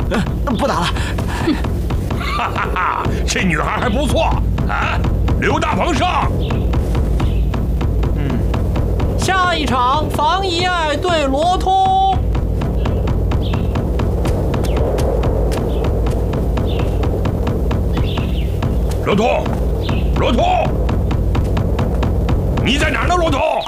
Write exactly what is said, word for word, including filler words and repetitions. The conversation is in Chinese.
不打了。 哈哈哈，这女孩还不错啊！刘大鹏上。 嗯，下一场房一爱对罗通。 罗通，罗通，你在哪儿呢？罗通。